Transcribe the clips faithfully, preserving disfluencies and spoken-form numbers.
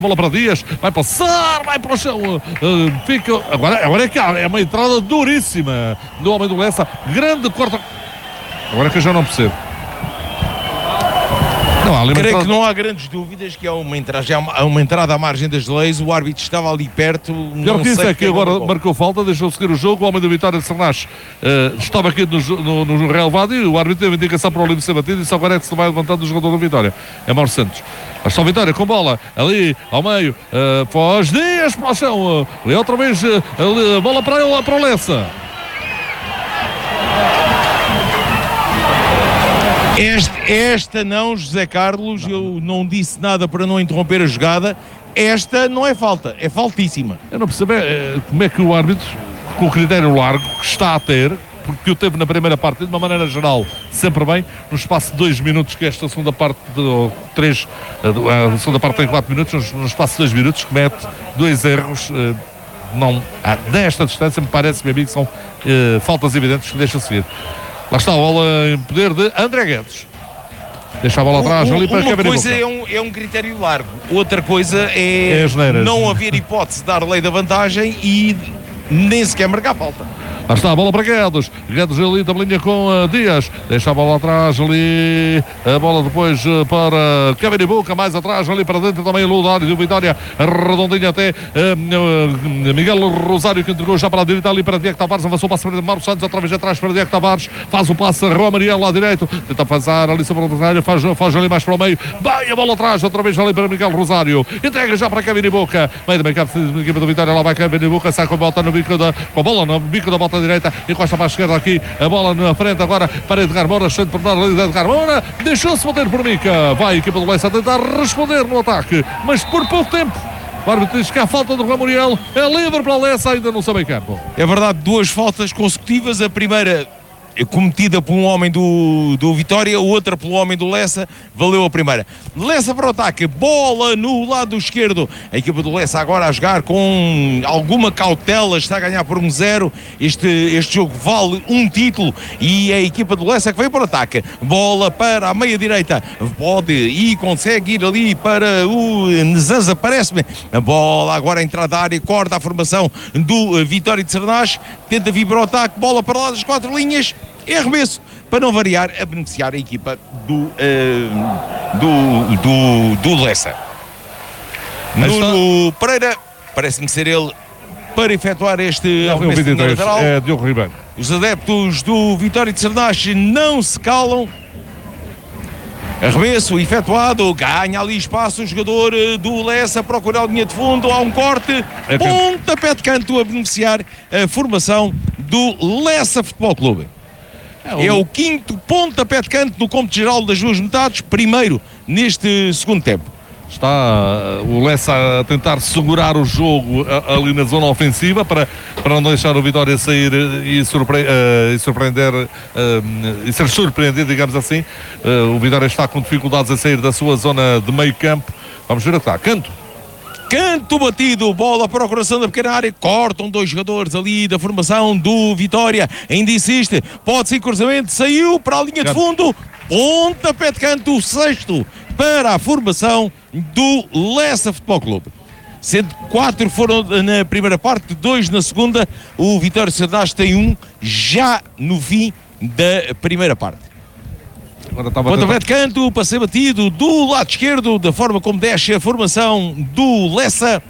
Bola para Dias, vai passar, vai para o chão, uh, fica, agora, agora é que é uma entrada duríssima do homem do Lessa, grande corta, agora é que eu já não percebo. Não, há Creio entrada... que não há grandes dúvidas que é uma entrada, já é uma entrada à margem das leis, o árbitro estava ali perto. Pior que isso é que agora marcou falta, deixou seguir o jogo, o homem da Vitória de Sernach uh, estava aqui no, no, no relevado e o árbitro teve indicação para o livre ser batido e só agora é que se vai levantando o jogador da Vitória, é Mauro Santos. Está a Vitória com bola, ali ao meio, uh, pós Dias para o chão, uh, e outra vez uh, ali, bola para, ele, para o Lessa. Esta, esta não, José Carlos, não. Eu não disse nada para não interromper a jogada, esta não é falta, é faltíssima. Eu não percebo é, como é que o árbitro, com o critério largo que está a ter, porque o teve na primeira parte, de uma maneira geral, sempre bem, no espaço de dois minutos, que esta segunda parte, de, ou três, a segunda parte tem quatro minutos, no, no espaço de dois minutos, comete dois erros, uh, não, ah, nesta distância, me parece, meu amigo, são uh, faltas evidentes que deixa-se vir. Lá está a bola em poder de André Guedes. Deixa a bola atrás, o, ali para Uma coisa é um, é um critério largo, outra coisa é, é não haver hipótese de dar lei da vantagem e nem sequer marcar falta. Lá está a bola para Guedes. Guedes ali da linha com uh, Dias. Deixa a bola atrás ali. A bola depois uh, para Kevin Ibuka. Mais atrás ali para dentro também o Ludário do Vitória. Redondinho até uh, uh, Miguel Rosário que entregou já para a direita ali para Diego Tavares. Avançou o passe para Mauro Santos. Outra vez atrás para Diego Tavares. Faz o passe. Rua Maria lá direito. Tenta passar ali sobre o adversário. Faz, faz ali mais para o meio. Vai a bola atrás. Outra vez ali para Miguel Rosário. Entrega já para Kevin Ibuka. Meio da equipa do Vitória. Lá vai Kevin Ibuka. Sai com a bola no bico da, com a bola no bico da bola direita, encosta para a esquerda aqui, a bola na frente agora para Edgar Moura, cheio de perder ali de Edgar Moura, deixou-se bater por Mica, vai a equipa do Lessa a tentar responder no ataque, mas por pouco tempo. O árbitro diz que há falta do Juan Muriel, é livre para o Lessa, ainda não sabe em campo. É verdade, duas faltas consecutivas, a primeira cometida por um homem do, do Vitória, outra pelo homem do Lessa, valeu a primeira. Lessa para o ataque, bola no lado esquerdo, a equipa do Lessa agora a jogar com alguma cautela, está a ganhar por um zero, este, este jogo vale um título e é a equipa do Lessa que veio para o ataque, bola para a meia direita, pode e consegue ir ali para o Nezanza, parece-me, a bola agora a entrada da área, corta a formação do Vitória de Sernach, tenta vir para o ataque, bola para lá das quatro linhas, é arremesso, para não variar, a beneficiar a equipa do, uh, do, do, do Lessa. Nuno Pereira, parece-me ser ele para efetuar este não, arremesso vinte e três, lateral. É Diogo Ribeiro. Os adeptos do Vitória de Sernach não se calam. Arremesso efetuado, ganha ali espaço o jogador do Lessa, procura a linha de fundo, há um corte, é pontapé de canto a beneficiar a formação do Lessa Futebol Clube. É o... é o quinto pontapé de canto no cômputo geral das duas metades, primeiro neste segundo tempo. Está o Lessa a tentar segurar o jogo ali na zona ofensiva para, para não deixar o Vitória sair e, surpre, uh, e surpreender uh, e ser surpreendido, digamos assim. Uh, o Vitória está com dificuldades a sair da sua zona de meio campo. Vamos ver o que está. Canto. Canto batido, bola para o coração da pequena área, cortam dois jogadores ali da formação do Vitória, ainda insiste, pode ser cruzamento, saiu para a linha de fundo, pontapé de canto, o sexto para a formação do Lessa Futebol Clube. Sendo quatro foram na primeira parte, dois na segunda, o Vitória de Sernach tem um já no fim da primeira parte. Pontapé de canto para ser batido do lado esquerdo, da forma como desce a formação do Lessa.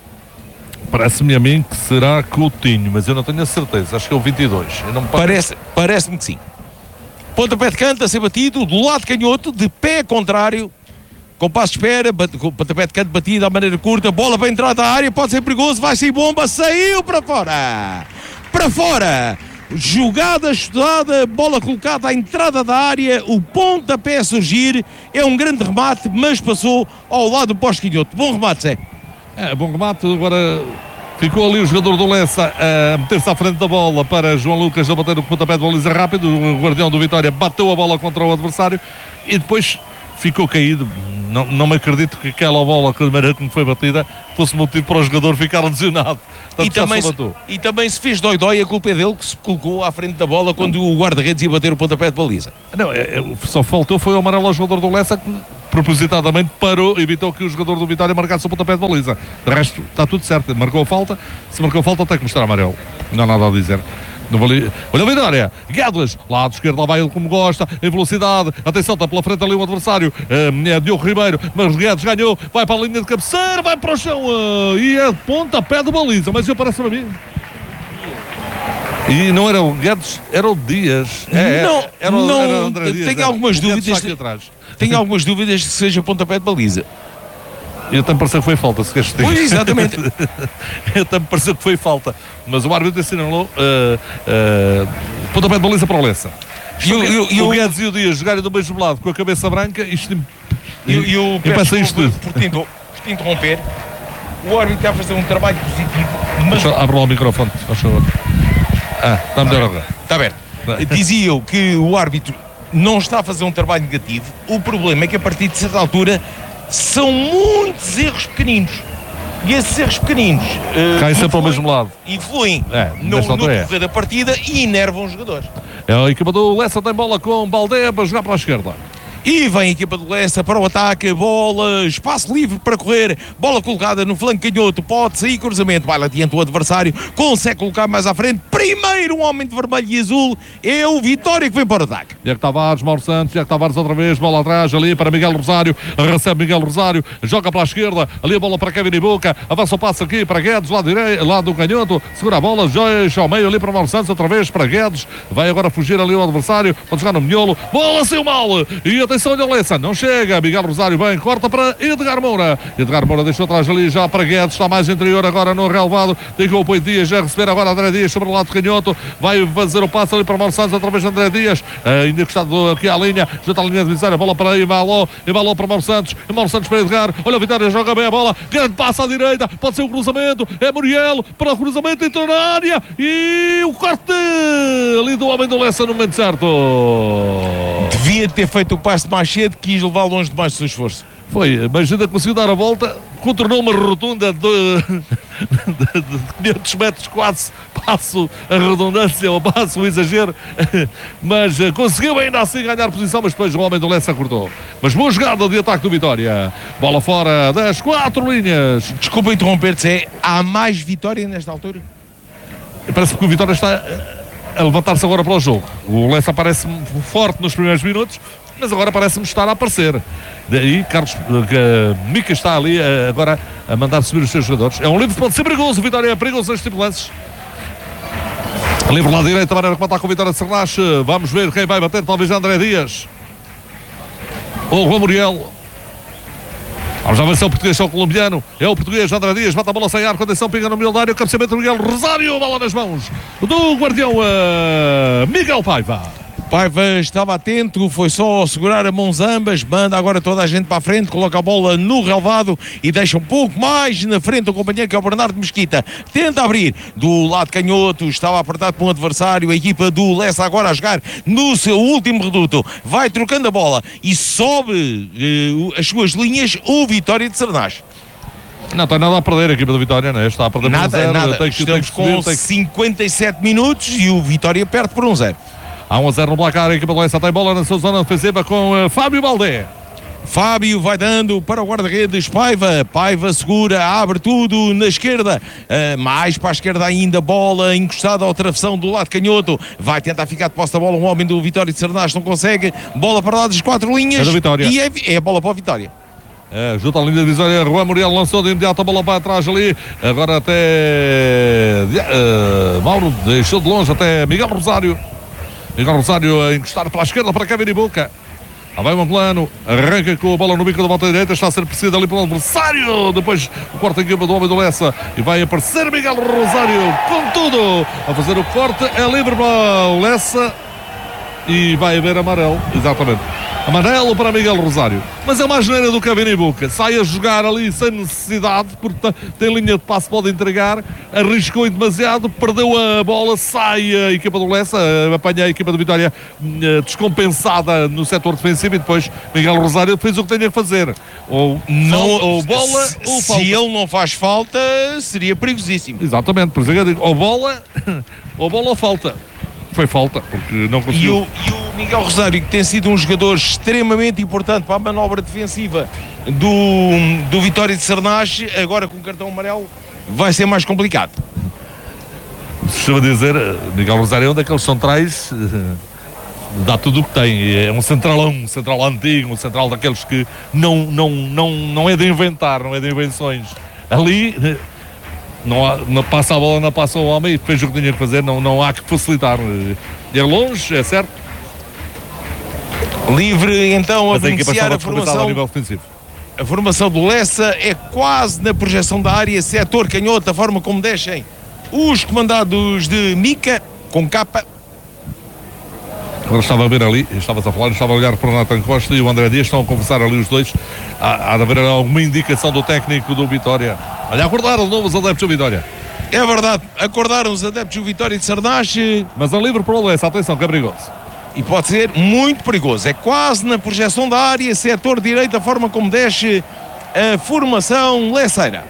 Parece-me a mim que será Coutinho, mas eu não tenho a certeza, acho que é o vinte e dois. Eu não me parece, parece-me que sim. Pontapé de canto a ser batido do lado canhoto, de pé contrário, com passo de espera, com pontapé de canto batido à maneira curta, bola para entrar da área, pode ser perigoso, vai sair bomba, saiu para fora! Para fora! Jogada estudada, bola colocada à entrada da área, o pontapé a surgir, é um grande remate, mas passou ao lado do poste canhoto. Bom remate, Zé. É, bom remate, agora ficou ali o jogador do Lessa a meter-se à frente da bola para João Lucas a bater no pontapé de baliza rápido, o guardião do Vitória bateu a bola contra o adversário e depois ficou caído. Não, não me acredito que aquela bola, que maneira como foi batida, fosse motivo para o jogador ficar lesionado. E também, se, e também se fez dói-dói, a culpa é dele que se colocou à frente da bola quando o guarda-redes ia bater o pontapé de baliza. Não, é, é, só faltou foi o amarelo ao jogador do Lessa que propositadamente parou, evitou que o jogador do Vitória marcasse o pontapé de baliza. De resto, está tudo certo. Marcou a falta. Se marcou a falta, tem que mostrar amarelo. Não há nada a dizer. Vale... Olha a Vitória, Guedes, lado esquerdo, lá vai ele como gosta, em velocidade, atenção, está pela frente ali o adversário, é Diogo Ribeiro, mas Guedes ganhou, vai para a linha de cabeceira, vai para o chão, uh, e é ponta pé de baliza, mas eu parece para mim. E não era o Guedes, era o Dias. É, não, era, não, era o André Dias, tenho era. algumas dúvidas, tenho algumas dúvidas que seja pontapé de baliza. Eu também pareceu que foi falta, se queres ter. Pois, exatamente. Eu também pareceu que foi falta. Mas o árbitro assinalou uh, uh, pontapé de baliza para o Lessa. E o, eu, eu, o Guedes e o Dias jogarem do mesmo lado com a cabeça branca, isto. Eu, eu peço isto tudo. Por, por, por te interromper, o árbitro está a fazer um trabalho positivo. Mas... Abre lá o microfone, faz favor. Ah, está melhor agora. Está aberto. Dizia eu que o árbitro não está a fazer um trabalho negativo. O problema é que a partir de certa altura são muitos erros pequeninos. E esses erros pequeninos uh, caem sempre ao mesmo lado. Influem é, no, no decorrer é. da partida e enervam os jogadores. É a equipa do Lessa, tem bola com Baldé para jogar para a esquerda. E vem a equipa do Lessa para o ataque, bola, espaço livre para correr, bola colocada no flanco canhoto, pode sair cruzamento, vai lá adiante o adversário, consegue colocar mais à frente, primeiro um homem de vermelho e azul, é o Vitória que vem para o ataque. Diego Tavares, Mauro Santos, Diego Tavares outra vez, bola atrás ali para Miguel Rosário, recebe Miguel Rosário, joga para a esquerda, ali a bola para Kevin e Boca, avança o passo aqui para Guedes, lado direito, lado do canhoto, segura a bola, joga ao meio ali para Mauro Santos, outra vez para Guedes, vai agora fugir ali o adversário, pode jogar no miolo, bola saiu mal, e atenção olha o Lessa, não chega, Miguel Rosário bem, corta para Edgar Moura, Edgar Moura deixou atrás ali já para Guedes, está mais interior agora no relevado, deixou o Poio Dias, já receber agora André Dias sobre o lado canhoto, vai fazer o passo ali para Mauro Santos, através de André Dias, ainda encostado aqui à linha, junto à linha de divisória, bola para Ivaló, Ivaló para Mauro Santos, Mauro Santos para Edgar, olha o Vitória, joga bem a bola, grande passo à direita, pode ser o cruzamento, é Muriel para o cruzamento, entrou na área e o corte ali do homem do Lessa no momento certo. Devia ter feito o passo mais cedo, quis levar longe demais do seu esforço. Foi, mas ainda conseguiu dar a volta, contornou uma rotunda de, de, de quinhentos metros, quase passo a redundância ou passo o exagero, mas uh, conseguiu ainda assim ganhar posição, mas depois o homem do Lessa cortou. Mas boa jogada de ataque do Vitória, bola fora das quatro linhas. Desculpa interromper-te, é, há mais Vitória nesta altura? Parece que o Vitória está a levantar-se agora para o jogo. O Lessa parece forte nos primeiros minutos, mas agora parece-me estar a aparecer. Daí Carlos uh, Mica está ali uh, agora a mandar subir os seus jogadores. É um livre, pode ser perigoso. O Vitória é perigoso nestes tipo lances. Livre lá direita, a maneira como está com o Vitória de Sernas. Vamos ver quem vai bater, talvez André Dias ou Juan Muriel. Vamos já ver se é o português ou o colombiano. É o português, André Dias, bate a bola sem ar, condição, pinga no meio da área, o cabeceamento do Miguel Rosário, bola nas mãos do guardião uh, Miguel Paiva. Paiva estava atento, foi só segurar a mãos ambas, manda agora toda a gente para a frente, coloca a bola no relvado e deixa um pouco mais na frente o companheiro que é o Bernardo Mesquita. Tenta abrir do lado canhoto, estava apertado por um adversário, a equipa do Lessa agora a jogar no seu último reduto, vai trocando a bola e sobe eh, as suas linhas o Vitória de Sernas. Não tem nada a perder a equipa do Vitória, não é? Está a perder nada, por um zero. Nada, tem que, estamos tem que com subir, tem que... cinquenta e sete minutos e o Vitória perde por um zero. Há um a zero no placar, a equipa do Lessa tem bola na sua zona defensiva com uh, Fábio Baldé. Fábio vai dando para o guarda-redes Paiva, Paiva segura, abre tudo na esquerda, uh, mais para a esquerda ainda, bola encostada ao travessão do lado canhoto, vai tentar ficar de posse da bola, um homem do Vitória de Sernas não consegue, bola para lá das quatro linhas é Vitória. E é, é a bola para o Vitória. É, junto à linha divisória, Juan Muriel lançou de imediato a bola para trás ali, agora até uh, Mauro deixou de longe até Miguel Rosário. Miguel Rosário a encostar pela esquerda para Kevin e Boca. Lá vai um plano, arranca com a bola no bico da volta direita, está a ser perseguido ali pelo adversário. Depois o corte em equipa do homem do Lessa e vai aparecer Miguel Rosário com tudo a fazer o corte. É livre para o Lessa e vai haver amarelo, exatamente. Amarelo para Miguel Rosário. Mas é uma asneira do Kevin e Boca. Sai a jogar ali sem necessidade, porque tem linha de passe, pode entregar. Arriscou em demasiado, perdeu a bola, sai a equipa do Lessa, apanha a equipa do Vitória descompensada no setor defensivo e depois Miguel Rosário fez o que tinha que fazer. Ou, não, ou bola se, ou falta. Se ele não faz falta, seria perigosíssimo. Exatamente, por isso eu digo, ou bola, ou bola ou falta. Foi falta, porque não conseguiu. E o, e o Miguel Rosário, que tem sido um jogador extremamente importante para a manobra defensiva do, do Vitória de Cernache, agora com o cartão amarelo vai ser mais complicado. Se eu dizer, Miguel Rosário é um daqueles centrais, dá tudo o que tem, é um centralão, um central antigo, um central daqueles que não, não, não, não é de inventar, não é de invenções. Ali não, há, não passa a bola, não passa o homem e fez o que tinha que fazer, não, não há que facilitar. É longe, é certo. Livre então a Mas beneficiar a, a formação. A nível defensivo. A formação do Lessa é quase na projeção da área, setor canhoto, da forma como deixem os comandados de Mica, com capa. Agora estava a ver ali, estava a falar, estava a olhar para o Nathan Costa e o André Dias, estão a conversar ali os dois. Há, há de haver alguma indicação do técnico do Vitória. Olha, acordaram de novo os adeptos do Vitória. É verdade, acordaram os adeptos do Vitória de Cernache. Mas é livre para o Lessa, atenção que é perigoso. E pode ser muito perigoso. É quase na projeção da área, setor direito, a forma como desce a formação lesseira.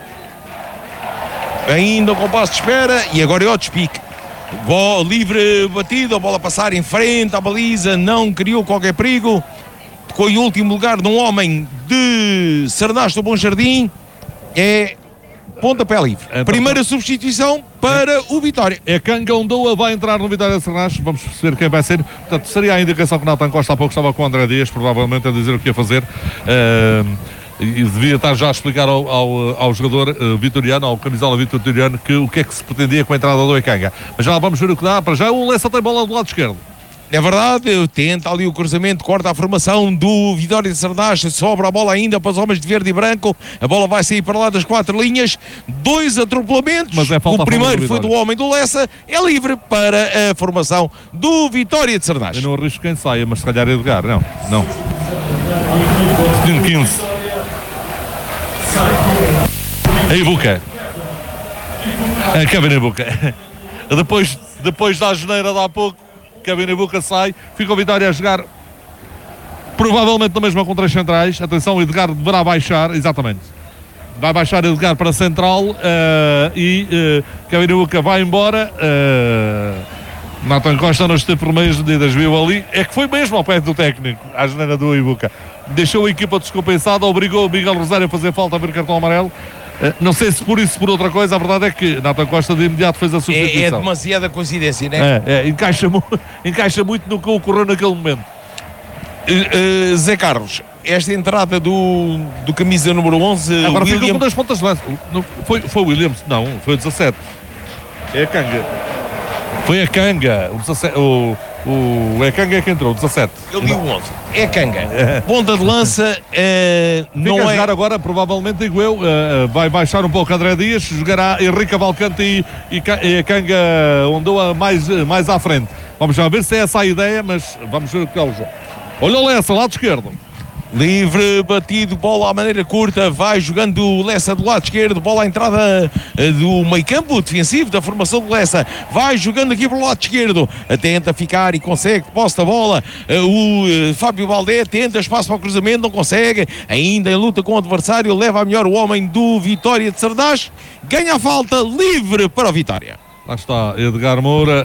Ainda com passo de espera e agora é o despique. Bola livre batido, a bola passar em frente à baliza, não criou qualquer perigo. Tocou em último lugar num homem de Cernache do Bom Jardim. É pontapé livre. É, primeira substituição para é, o Vitória. É Cangandoa, vai entrar no Vitória de Cernache. Vamos perceber quem vai ser. Portanto, seria a indicação que Nathan Costa há pouco estava com o André Dias, provavelmente a dizer o que ia fazer. Uh, e devia estar já a explicar ao, ao, ao jogador uh, vitoriano, ao camisola vitoriano, que o que é que se pretendia com a entrada do Ekanga. Mas já vamos ver o que dá. Para já o Lessa tem bola do lado esquerdo. É verdade, tenta ali o cruzamento, corta a formação do Vitória de Cernache, sobra a bola ainda para os homens de verde e branco, a bola vai sair para lá das quatro linhas, dois atropelamentos, mas é o primeiro foi do homem do Lessa, é livre para a formação do Vitória de Cernache. Eu não arrisco quem saia, mas se calhar é Edgar, não, não. quinze. Aí Buca. É, Kevin Buca. Depois, depois da geneira de há pouco, Kevin Buca sai, fica o Vitória a jogar provavelmente na mesma com três centrais. Atenção, o Edgar deverá baixar, exatamente, vai baixar Edgar para a central uh, e uh, Kevin Buca vai embora. uh, Nathan Costa não esteve por meias medidas, viu ali, é que foi mesmo ao pé do técnico, à geneira do Ibuca, deixou a equipa descompensada, obrigou o Miguel Rosário a fazer falta a ver cartão amarelo. Uh, não sei se por isso por outra coisa, a verdade é que Nathan Costa de imediato fez a substituição. É, é demasiada coincidência, não é? É, é encaixa, mu encaixa muito no que ocorreu naquele momento. Uh, uh, Zé Carlos, esta entrada do, do camisa número onze, agora William... ficou com dois pontas de lança. Foi, foi o Williams? Não, foi o dezassete. É a Canga. Foi a Canga. O, dezassete, o, o é Canga é que entrou, o dezassete. Eu li o onze. É Canga. É. Ponta de lança. Uh, não Fica a é... jogar agora, provavelmente, digo eu, uh, vai baixar um pouco André Dias, jogará Henrique Cavalcante e, e, e a Canga ondou mais, mais à frente. Vamos já ver se é essa a ideia, mas vamos ver o que é o jogo. Olha o Lessa, lado esquerdo. Livre, batido, bola à maneira curta, vai jogando o Lessa do lado esquerdo, bola à entrada do meio campo defensivo da formação do Lessa, vai jogando aqui para o lado esquerdo, tenta ficar e consegue, posse da bola, o Fábio Valdé tenta espaço para o cruzamento, não consegue, ainda em luta com o adversário, leva a melhor o homem do Vitória de Cernache, ganha a falta, livre para o Vitória. Lá está Edgar Moura.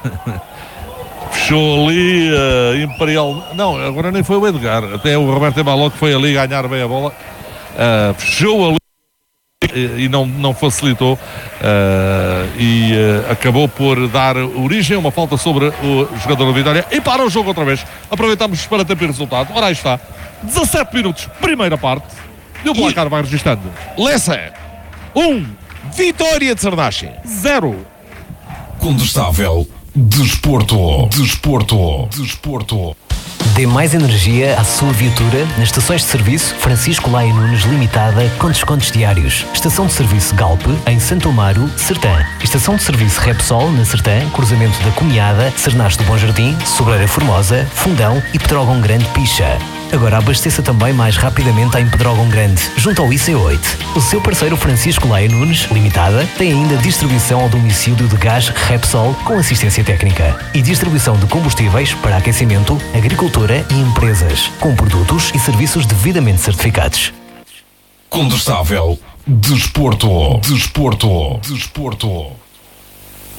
Fechou ali, uh, Imperial. Não, agora nem foi o Edgar. Até o Roberto Ebaló que foi ali ganhar bem a bola. Uh, fechou ali e, e não, não facilitou. Uh, e uh, acabou por dar origem a uma falta sobre o jogador da Vitória. E para o jogo outra vez. Aproveitamos para ter o resultado. Ora, aí está. dezassete minutos, primeira parte. E o placar vai registrando. Lessa um, Vitória de Cernache zero. Condestável. Desporto, desporto, desporto. Dê mais energia à sua viatura nas estações de serviço Francisco Laia Nunes Limitada com descontos diários. Estação de serviço Galp em Santo Amaro, Sertã. Estação de serviço Repsol na Sertã, cruzamento da Comiada, Cernache do Bom Jardim, Sobreira Formosa, Fundão e Pedrógão Grande Picha. Agora abasteça também mais rapidamente em Pedrógão Grande, junto ao I C oito. O seu parceiro Francisco Laia Nunes Limitada tem ainda distribuição ao domicílio de gás Repsol com assistência técnica e distribuição de combustíveis para aquecimento, agricultura e empresas, com produtos e serviços devidamente certificados. Condestável. Desporto, desporto, desporto.